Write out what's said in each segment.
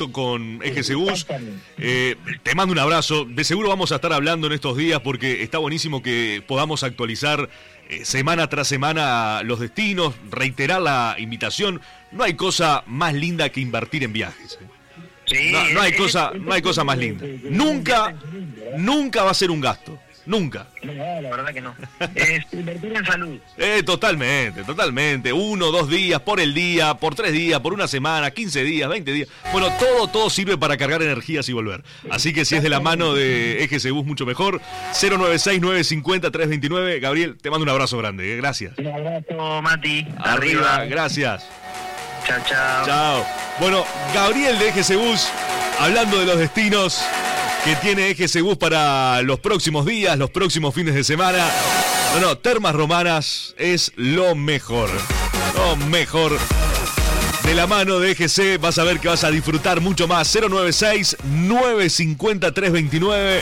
contacto con EGC Bus. Te mando un abrazo. De seguro vamos a estar hablando en estos días porque está buenísimo que podamos actualizar semana tras semana los destinos, reiterar la invitación. No hay cosa más linda que invertir en viajes. Sí, No hay cosa más linda. Nunca va a ser un gasto. Nunca. No, la verdad que no. Es invertir en salud. Totalmente. 1, 2 días, por el día, por 3 días, por una semana, 15 días, 20 días. Bueno, todo sirve para cargar energías y volver. Así que si es de la mano de EGC Bus, mucho mejor. 096-950-329. Gabriel, te mando un abrazo grande. Gracias. Un abrazo, Mati. Arriba. Gracias. Chao. Bueno, Gabriel de EGC Bus, hablando de los destinos que tiene EGC Bus para los próximos días, los próximos fines de semana. Termas Romanas es lo mejor. Lo mejor. De la mano de EGC vas a ver que vas a disfrutar mucho más. 096-950-329.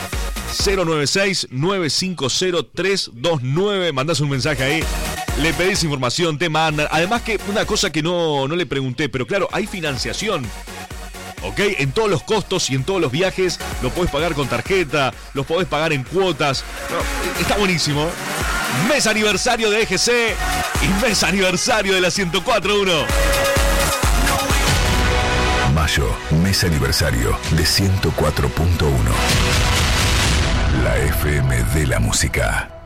096-950-329. Mandás un mensaje ahí. Le pedís información, te mandan. Además que una cosa que no le pregunté, pero claro, hay financiación. ¿Ok? En todos los costos y en todos los viajes lo podés pagar con tarjeta, los podés pagar en cuotas. Está buenísimo. Mes aniversario de EGC y mes aniversario de la 104.1. Mayo, mes aniversario de 104.1. La FM de la música.